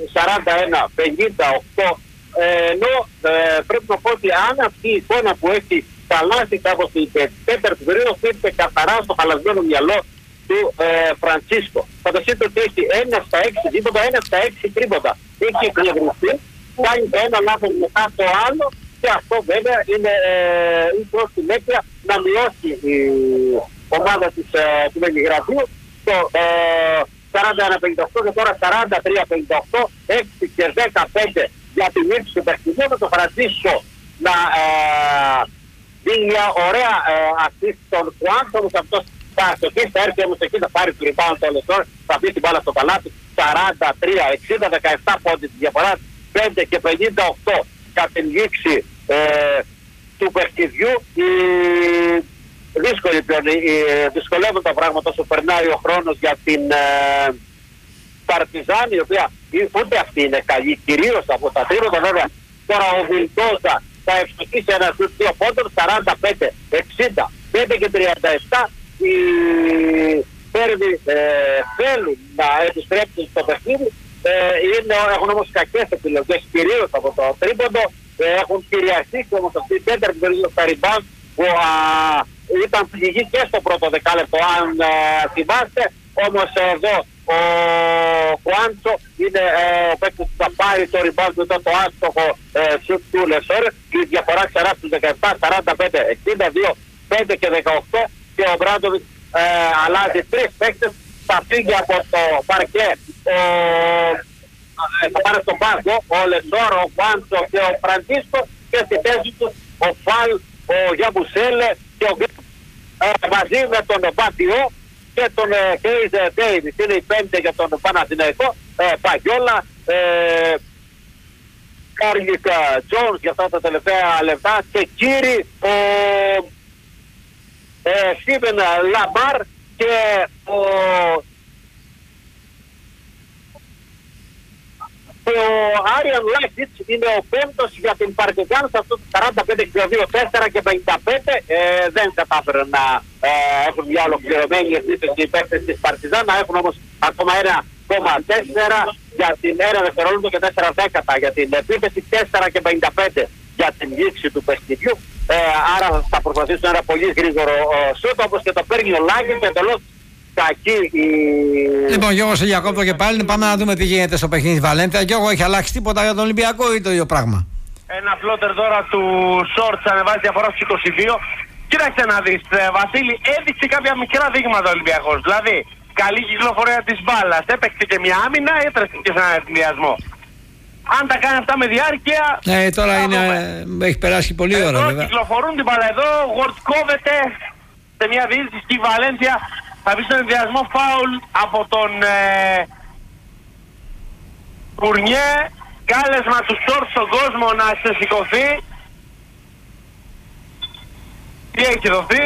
41-58, ενώ πρέπει να πω ότι αν αυτή η εικόνα που έχει χαλάσει κάπως την τέταρτη περίοδο ήρθε καθαρά στο χαλασμένο μυαλό του Φραντσίσκο. Φανταστείτε ότι έχει 1 στα 6 τρίποντα, 1 στα 6 τρίποντα. Έχει εκνευριστεί, κάνει το ένα λάθος μετά το άλλο και αυτό βέβαια είναι προς την αίτια να μειώσει η ομάδα του Βελιγραδίου το 41-58 και τώρα 43-58, 6 και 15 για την ύψη του παιχνιδιού, με τον Φραντσίσκο να δίνει μια ωραία assist στον Χουάν, όμως αυτός θα αστοχίσει, θα έρθει όμως εκεί, θα πάρει το rebound το Λεσόρ, θα μπει την μπάλα στο καλάθι, 43-60, 17 πόντοι τη διαφορά, 5 και 58 για την λήξη του παιχνιδιού. Δύσκολη πλέον, δυσκολεύουν τα πράγματα όσο περνάει ο χρόνος για την Παρτιζάν, η οποία ούτε αυτή είναι καλή, κυρίως από τα τρίποτα. Βέβαια τώρα ο Βιλντόζα θα ευστοχίσει ένα στους 2 πόντων, 45-60, 5 και 37. Οι Σέρβοι θέλουν να επιστρέψουν στο παιχνίδι, έχουν όμως κακές επιλογές, κυρίως από το τρίποντο, έχουν κυριαρχήσει όμως αυτή η τέταρτη περίοδο στα rebound που ήταν πληγή και στο πρώτο δεκάλεπτο, αν θυμάστε. Όμως εδώ ο Κουάντσο είναι ο παίκτης που θα πάρει το rebound μετά το άστοχο σουτ του Λεσόρ. Η διαφορά ξερά στους 17, 45, 62, 5 και 18 και ο Μπράντοβιτς αλλάζει 3 παίκτες. Θα φύγει από το παρκέ, θα πάρει στον πάγκο ο Λεσόρ, ο Κουάντσο και ο Φραντσίσκο και στη θέση του ο Φαλ, ο Γιαμπουσέλε και ο μαζί με τον Μπατιό και τον Κέιζ Ντέιβις. Είναι η 5 για τον Παναθηναϊκό, Παγιόλα, Κάρλικ Τζόνς για αυτά τα τελευταία λεπτά και κύριοι ο Στίβεν Λαμπάρ και ο Άριαν Λάκιτς είναι ο 5ος για την Παρτιζάν σε αυτό το 45-62, 4 και 55. Δεν κατάφεραν να έχουν μια ολοκληρωμένη επίθεση οι παίκτες της Παρτιζάν, να έχουν όμως ακόμα 1,4 για την 1 δευτερόλεπτο και 4 δέκατα για την επίθεση, 4 και 55 για την λήξη του παιχνιδιού. Άρα θα προσπαθήσουν ένα πολύ γρήγορο σούτ, όπως και το παίρνει ο Λάκιτς, εντελώς κακή η... Λοιπόν, Γιώργο, σε διακόπτω και πάλι. Πάμε να δούμε τι γίνεται στο παιχνίδι Βαλένθια. Γιώργο, έχει αλλάξει τίποτα για τον Ολυμπιακό ή το ίδιο πράγμα? Ένα φλότερ τώρα του Σόρτς ανεβάζει διαφορά στους 22. Κοίταξε να δεις, Βασίλη, έδειξε κάποια μικρά δείγματα ο Ολυμπιακός. Δηλαδή, καλή κυκλοφορία της μπάλας, έπαιξε και μια άμυνα, έτρεψε και σε έναν εθνιασμό. Αν τα κάνει αυτά με διάρκεια... τώρα είναι, έχει περάσει πολλή ώρα βέβαια. Κυκλοφορούν την μπάλα εδώ, γορτκόβεται σε μια διείσδυση και η Βαλένθια θα μπει στον ενδιασμό, φάουλ από τον Φουρνιέ. Κάλεσμα του Σόρτ στον κόσμο να ξεσηκωθεί. Τι έχει δοθεί?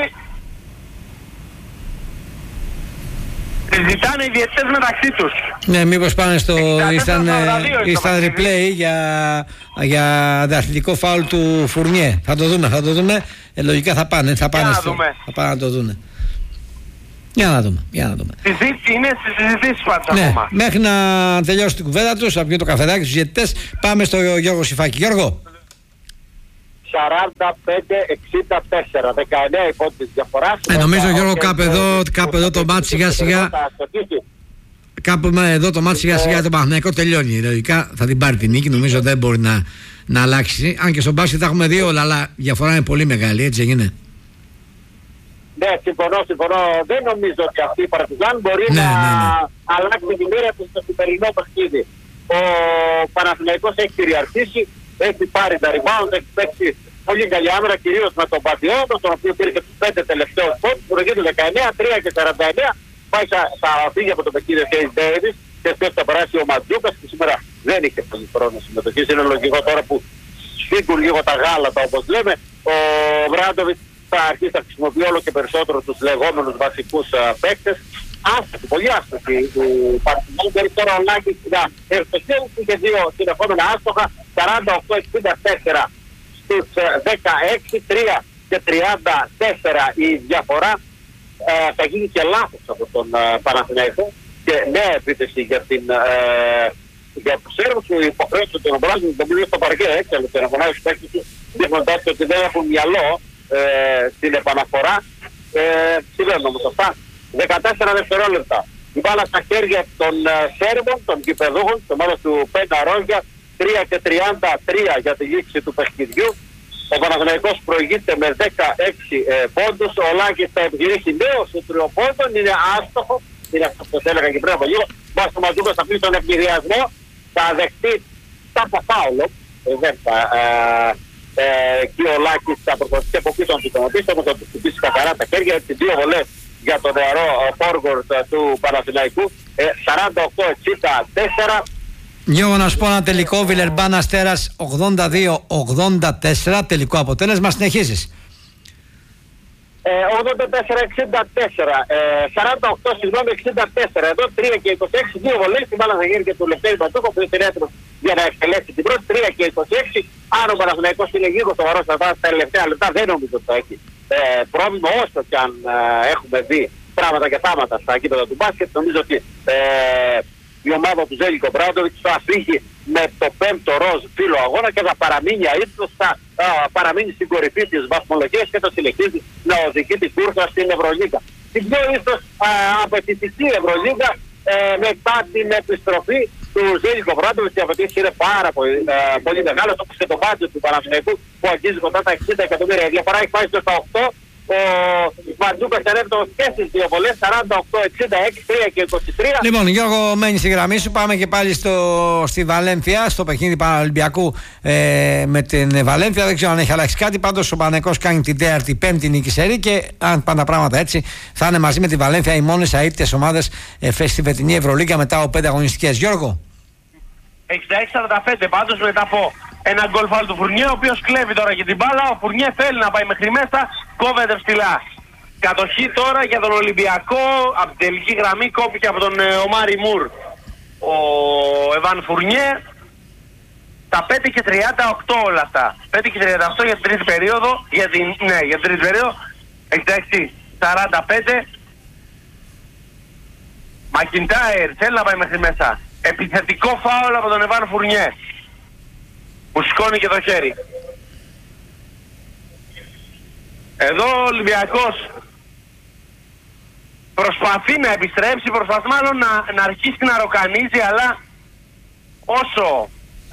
Συζητάνε οι διαιτητές μεταξύ τους. Ναι, μήπως πάνε στο... Ήταν replay για ανταθλητικό φάουλ του Φουρνιέ. Θα το δούμε. Λογικά θα πάνε να το δούνε. Για να δούμε. Είναι στις συζητήσεις πάντα ακόμα. Μέχρι να τελειώσει την κουβέντα τους, να πιούν το καφεδάκι τους διαιτητές, πάμε στο Γιώργο Σιφάκη. Γιώργο. 45-64, 19 υπότιτλοι διαφοράς. Νομίζω, Γιώργο, κάπου εδώ το μάτι σιγά σιγά. Κάπου εδώ το μάτι σιγά σιγά το Παναθηναϊκό τελειώνει. Λογικά θα την πάρει την νίκη, νομίζω δεν μπορεί να αλλάξει. Αν και στον μπάσκετ θα έχουμε δύο όλα, αλλά η διαφορά είναι πολύ μεγάλη, έτσι δεν είναι? Ναι, συμφωνώ. Δεν νομίζω ότι αυτή η Παρτιζάν μπορεί να αλλάξει τη μοίρα του στο σημερινό παιχνίδι. Ο Παναθηναϊκός έχει κυριαρχήσει, έχει πάρει τα rebound, έχει παίξει πολύ καλή άμυνα, κυρίως με τον Πατιώδο, τον οποίο πήρε και τους 5 τελευταίους πόντους, προηγείται 19, 3 και 49, πάει θα φύγει από το παιχνίδι ο Κέις Ντέιβις και αυτός θα περάσει ο Ματζούκας που σήμερα δεν είχε πολύ χρόνο συμμετοχής. Είναι λογικό τώρα που σφίγγουν λίγο τα γάλατα όπως λέμε, ο Βράντοβιτς θα αρχίσει να χρησιμοποιεί όλο και περισσότερο τους λεγόμενους βασικούς παίκτες. Άστοχοι, πολύ άστοχοι του Παρτιζάν. Μπορεί τώρα ο Λάκης να ερθοχεί, είχε δύο συνεχόμενα άστοχα, 48-64 στους 16, 3 και 34 η διαφορά. Θα γίνει και λάθος από τον Παναθηναϊκό και νέα επίθεση για τους Σέρβους που υποχρέωσαν τον Ομπράζιν τον πλήρω στο παρκέ, έξαλλο τον αγωνάζει στους παίκτες του, δείχνοντας ότι δεν έχουν μυαλό στην επαναφορά. Συμβαίνουν όμως αυτά. 14 δευτερόλεπτα. Η μπάλα στα χέρια των Σέρβων, των κυπεδούχων, στο μάλλον του Πέντα Ρόγια, 3 και 33 για τη λήξη του παιχνιδιού. Ο Παναθηναϊκός προηγείται με 16 πόντους. Ο Λάκης θα επιχειρήσει νέο στο τριοπόντων, είναι άστοχο. Είναι αυτό που έλεγα και πριν από λίγο. Μας το Ματζούκας θα πει στον ευνηδιασμό, θα δεχτεί τα παφάουλο. Δεν θα... και ο Λάκης θα προσπαθήσει από πίσω να του τονοτήσει, όμως θα του χτυπήσει καθαρά τα χέρια. Έτσι 2 βολές για τον νεαρό forward του Παναθηναϊκού, 48-64. Γιώργο, να σου πω ένα τελικό, Βιλερμπάν Αστέρας 82-84, τελικό αποτέλεσμα, συνεχίζεις. 84-64, 48 συγγνώμη 64, εδώ 3 και 26, 2 βολές, την μπάλα θα γίνει και του Λευτέρη Μπατούκο που είναι έτοιμος για να εκτελέσει την πρώτη, 3 και 26, αν ο Παναθηναϊκός είναι λίγο σοβαρός στα τελευταία λεπτά, δεν νομίζω ότι θα έχει πρόβλημα, όσο και αν έχουμε δει πράγματα και θάματα στα κήπεδα του μπάσκετ. Νομίζω ότι η ομάδα του Ζέλικο Μπράντοβιτς θα φύγει με το 5ο ροζ φύλλο αγώνα και θα παραμείνει αίτητος, θα παραμείνει στην κορυφή της βαθμολογίας και θα συνεχίζει να οδηγεί την κούρσα στην Ευρωλίγα. Την πιο ίσως απαιτητική Ευρωλίγα μετά την επιστροφή του Ζέλικο Μπράντοβιτς. Οι απαιτήσεις είναι πάρα πολύ μεγάλες, όπως και το μπάτζετ του Παναθηναϊκού που αγγίζει κοντά τα 60 εκατομμύρια. Η διαφορά έχει πάει στα 8. Ο Μαντζούκας ερεύτω και στις δύο βολές, 48-66, 3 και 23. Λοιπόν, Γιώργο, μένει στη γραμμή σου. Πάμε και πάλι στη Βαλένθια, στο παιχνίδι Παναολυμπιακού με την Βαλένθια. Δεν ξέρω αν έχει αλλάξει κάτι. Πάντως ο Παναθηναϊκός κάνει την 4η-5η νίκη σερί και αν πάνε τα πράγματα έτσι, θα είναι μαζί με τη Βαλένθια οι μόνες αίτητες ομάδες στη φετινή Ευρωλίγκα μετά από 5 αγωνιστικές. Γιώργο. 66-45 πάντως μετά από ένα γκολ φάουλ του Φουρνιέ, ο οποίος κλέβει τώρα και την μπάλα. Ο Φουρνιέ θέλει να πάει μέχρι μέσα, κόβεται ψηλά. Κατοχή τώρα για τον Ολυμπιακό, από την τελική γραμμή κόπηκε από τον Ομάρι Μουρ ο Εβάν Φουρνιέ. Τα 5 και 38 όλα αυτά. 5 και 38 για την τρίτη περίοδο, για την τρίτη περίοδο. 66-45. Μακιντάιρ θέλει να πάει μέχρι μέσα. Επιθετικό φάουλ από τον Εβάν Φουρνιέ που σηκώνει και το χέρι. Εδώ ο Ολυμπιακός προσπαθεί να επιστρέψει, προσπαθεί μάλλον να αρχίσει να ροκανίζει, αλλά όσο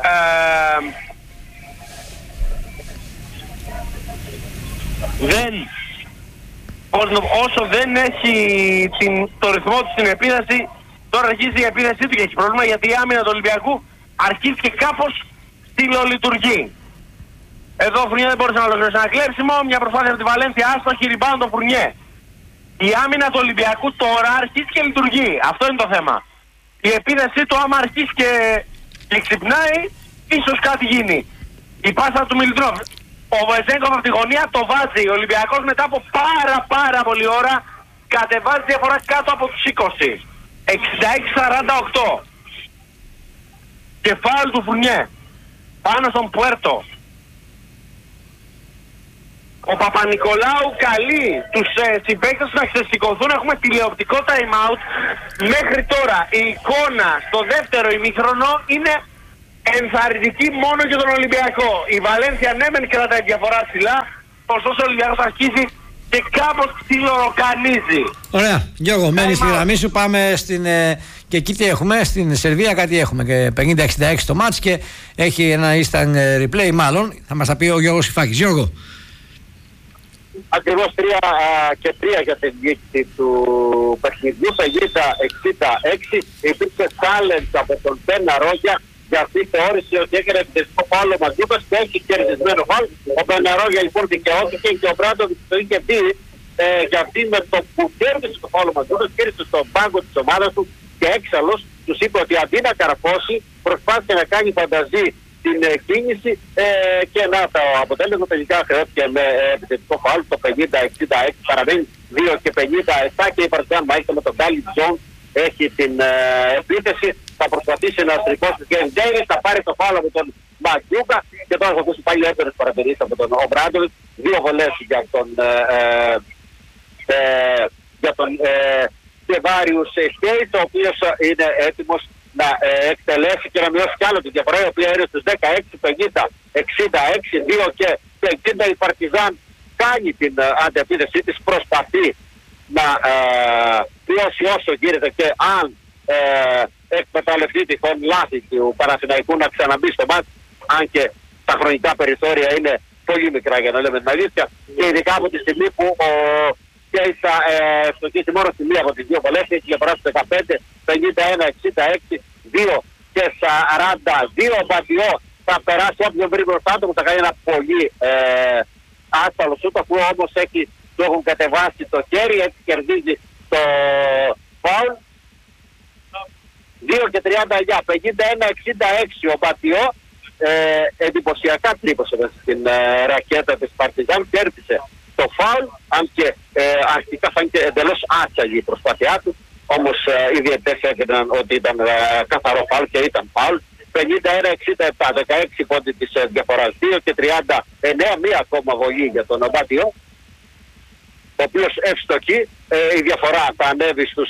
όσο δεν έχει το ρυθμό του στην επίδεση, τώρα αρχίζει η επίδεσή του και έχει πρόβλημα, γιατί η άμυνα του Ολυμπιακού αρχίζει και κάπως στυλολειτουργεί. Εδώ ο Φουρνιέ δεν μπορούσε να ολοκληρώσει ένα κλέψιμο, μια προσπάθεια από τη Βαλένθια, άστοχη, rebound το Φουρνιέ. Η άμυνα του Ολυμπιακού τώρα αρχίζει και λειτουργεί. Αυτό είναι το θέμα. Η επίδεσή του άμα αρχίσει και ξυπνάει, ίσως κάτι γίνει. Η πάσα του Μιλιτρόφ. Ο Βεζέγκοφ από τη γωνία το βάζει. Ο Ολυμπιακός μετά από πάρα πολύ ώρα κατεβάζει διαφορά κάτω από τους 20. 66-48. Και φάουλ του Φουρνιέ πάνω στον Πουέρτο. Ο Παπα-Νικολάου καλεί τους συμπαίκτες να ξεσηκωθούν. Έχουμε τηλεοπτικό time out. Μέχρι τώρα η εικόνα στο δεύτερο ημίχρονο είναι ενθαρρυντική μόνο για τον Ολυμπιακό. Η Βαλένθια ναι μεν κρατάει διαφορά ψηλά, ωστόσο ο Ολυμπιακός αρχίζει και κάπως ψιλοροκανίζει. Ωραία. Γιώργο, μένει στη γραμμή σου. Πάμε και εκεί τι έχουμε, στην Σερβία κάτι έχουμε και 50-66 το μάτς και έχει ένα instant replay μάλλον. Θα μας τα πει ο Γιώργος Ιφάκης. Γιώργο. ακριβώς 3-3 για την νίκη του παιχνιδιού. Πενήντα 66. Υπήρξε challenge από τον Πένα Ρόγια, γιατί θεώρησε ότι έκανε επιτελικό φάουλ ο Μαντζούκας και έχει κερδισμένο φάουλ. Ο Πένα Ρόγια λοιπόν δικαιώθηκε και ο Μπράντοβιτς το είχε δει, γιατί με το που κέρδισε το φάουλ ο Μαντζούκας, κέρδισε στον πάγκο της ομάδας του και έξαλλος τους είπε ότι αντί να καρφώσει προσπάθησε να κάνει φανταζή την κίνηση και να το αποτέλεσμα τελικά χρεώθηκε με επιθετικό φάουλ. Το 50-66 παραμένει 2 και 57 και η Παρτιζάν μάλιστα με τον Κάλι Τζον έχει την επίθεση. Θα προσπαθήσει να στρικώσει και Ντέιρις, θα πάρει το φάουλ από τον Μαντζούκα και τώρα θα ακούσει πάλι έντονες παρατηρήσεις από τον Ομπράντοβιτς. 2 βολές για τον Κεβάριους Χέις, ο οποίος είναι έτοιμος να εκτελέσει και να μειώσει κι άλλο τη διαφορά, η οποία είναι στους 16-50-66, 2 και 50. Η Παρτιζάν κάνει την αντεπίθεσή της, προσπαθεί να πιώσει όσο γίνεται και αν εκμεταλλευτεί τυχόν λάθη του Παναθηναϊκού να ξαναμπεί στο μάτι, αν και τα χρονικά περιθώρια είναι πολύ μικρά για να λέμε την αλήθεια, και ειδικά από τη στιγμή που και θα ευστοχίσει μόνο στη μία από τις 2 βολές, έχει για παράδειγμα 15, 51, 66, 2 και 42. Ο Μπατιό θα περάσει όποιον βρει μπροστά του, θα κάνει ένα πολύ άσφαλο σούτ, αφού όμως του έχουν κατεβάσει το χέρι, έτσι κερδίζει το φάουλ. 2 και 39, 51-66 ο Μπατιό, εντυπωσιακά τρύπωσε στην ρακέτα της Παρτιζάν, κέρδισε το φάουλ, αν και αρχικά φάνηκε εντελώς άτσαλη η προσπάθειά του, όμως οι διαιτητές έκριναν ότι ήταν καθαρό φάουλ και ήταν φάουλ. 51-67, 16 πόντι της διαφοράς, 2 και 39, μία ακόμα βολή για τον Μπατιό, ο οποίος ευστοχεί. Η διαφορά θα ανέβει στους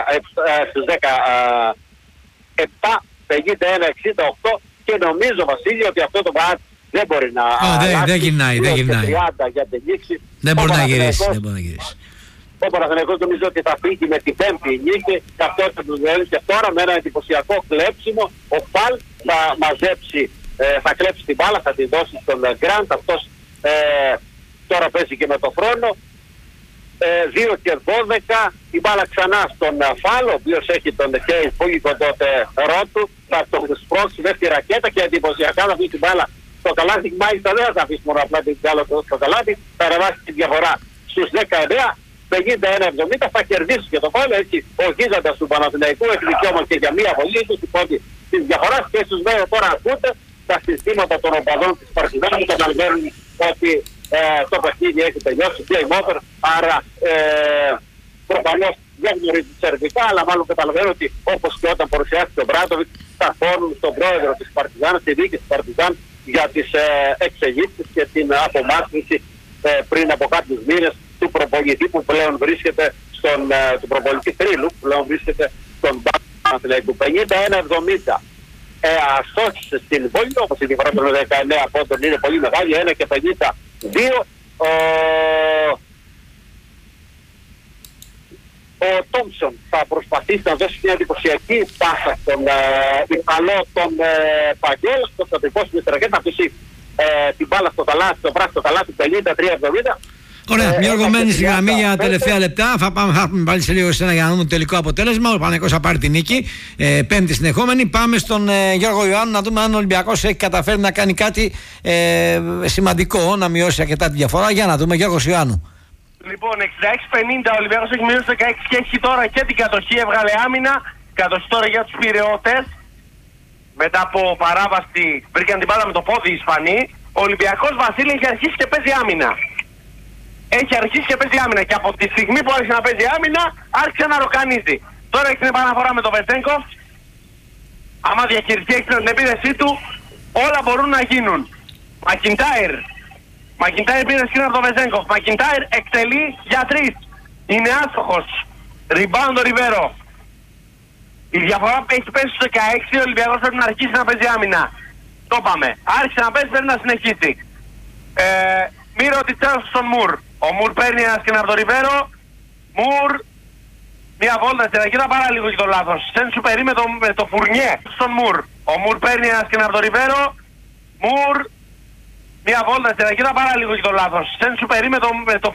17, 51-68 και νομίζω, Βασίλη, ότι αυτό το μάτι δεν μπορεί να δεν γυρνάει. Δεν μπορεί να γυρίσει. Ο Παναθηναϊκός νομίζω ότι θα φύγει με την 5η νίκη και αυτό θα τους δώσει και τώρα με ένα εντυπωσιακό κλέψιμο. Ο Φαλ θα μαζέψει, θα κλέψει την μπάλα, θα την δώσει στον Γκραντ. Αυτός τώρα παίζει και με το χρόνο. 2 και 12, η μπάλα ξανά στον Φαλ, ο οποίος έχει τον Χέις πολύ κοντό του, θα τον σπρώξει με τη ρακέτα και εντυπωσιακά θα βγει την μπάλα στο καλάθι. Μάλιστα δεν θα αφήσει μόνο απλά την μπάλα στο καλάθι, θα ρεβάσει τη διαφορά στους 19. 51-70 θα κερδίσει και το φάουλ, έτσι ο γίγαντας του Παναθηναϊκού έχει δικαίωμα και για μία βολή του της διαφοράς και στους δύο τώρα ακούτε τα συστήματα των οπαδών της Παρτιζάν που καταλαβαίνουν ότι το παιχνίδι έχει τελειώσει, game over, άρα προφανώς δεν γνωρίζει σερβικά, αλλά μάλλον καταλαβαίνουν ότι όπως και όταν παρουσιάστηκε ο Μπράντοβιτς θα φώνουν στον πρόεδρο της Παρτιζάν, στη δίκη της Παρτιζάν για τις εξελίξεις και την απομάκρυνση πριν από κάποιους μήνες του προπονητή που πλέον βρίσκεται του προπονητή Τρίλου που πλέον βρίσκεται στον Παναθηναϊκού. 51-70 αστόχησε στην βόλη, όπως η διαφορά των 19 πόντων είναι πολύ μεγάλη, 1 και 52. Ο Τόμψον θα προσπαθήσει να δώσει μια εντυπωσιακή πάσα στον Ιππαλό τον Παγγέλ, αυτός θα τρυπώσει με στραγές, θα αφήσει την μπάλα στο καλάθι, το πράσινο καλάθι 53-70. Ωραία, μια οργωμένη στη γραμμή για τελευταία λεπτά. Θα πάμε πάλι σε λίγο για να δούμε το τελικό αποτέλεσμα. Ο Παναθηναϊκός θα πάρει την νίκη, 5η συνεχόμενη. Πάμε στον Γιώργο Ιωάννου να δούμε αν ο Ολυμπιακός έχει καταφέρει να κάνει κάτι σημαντικό, να μειώσει αρκετά τη διαφορά. Για να δούμε, Γιώργος Ιωάννου. Λοιπόν, 66-50 ο Ολυμπιακός έχει μειώσει 16 και έχει τώρα και την κατοχή, έβγαλε άμυνα. Κατοχή τώρα για τους Πειραιώτες. Μετά από παράβαση βρήκαν την μπάλα με το πόδι οι Ισπανοί. Ο Ολυμπιακός, Βασίλη, έχει αρχίσει και παίζει άμυνα. Έχει αρχίσει και παίζει άμυνα και από τη στιγμή που άρχισε να παίζει άμυνα άρχισε να ροκανίζει. Τώρα έχει την επαναφορά με τον Βεζέγκο. Άμα διαχειριστεί έξω την επίδεσή του, όλα μπορούν να γίνουν. Μακιντάιρ πήρε σκηνή από τον Βεζέγκο. Μακιντάιρ εκτελεί για 3. Είναι άστοχος. Rebound ο Ριβέρο. Η διαφορά έχει πέσει στους 16. Ο Ολυμπιακός πρέπει να αρχίσει να παίζει άμυνα. Το είπαμε. Άρχισε να παίζει, πρέπει να συνεχίσει. Μύρο τη τσέλος στον Μουρ. Ο Μουρ παίρνει ένα σκηνή από τον Ριβέρο. Μουρ. Μια βόλτα στην αρχή, θα πάρα λίγο και το λάθος. Σεν σου περί με το Φουρνιέ στον Μουρ. Ο Μουρ παίρνει ένα σκηνή από τον Ριβέρο. Μουρ. Μια βόλτα στην αρχή, θα πάρα λίγο και το λάθος. Σεν σου περί με το